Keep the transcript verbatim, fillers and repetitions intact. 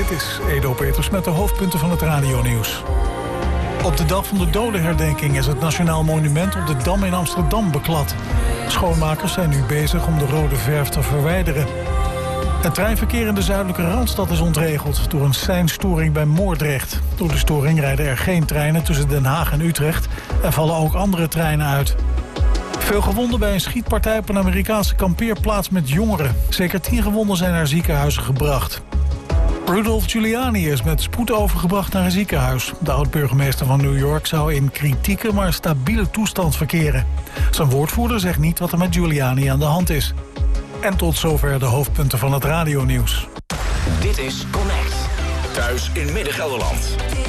Dit is Edo Peters met de hoofdpunten van het radionieuws. Op de dag van de dodenherdenking is het Nationaal Monument op de Dam in Amsterdam beklad. Schoonmakers zijn nu bezig om de rode verf te verwijderen. Het treinverkeer in de zuidelijke Randstad is ontregeld door een seinstoring bij Moordrecht. Door de storing rijden er geen treinen tussen Den Haag en Utrecht en vallen ook andere treinen uit. Veel gewonden bij een schietpartij op een Amerikaanse kampeerplaats met jongeren. Zeker tien gewonden zijn naar ziekenhuizen gebracht. Rudolph Giuliani is met spoed overgebracht naar een ziekenhuis. De oud-burgemeester van New York zou in kritieke, maar stabiele toestand verkeren. Zijn woordvoerder zegt niet wat er met Giuliani aan de hand is. En tot zover de hoofdpunten van het radionieuws. Dit is Connect. Thuis in Midden-Gelderland.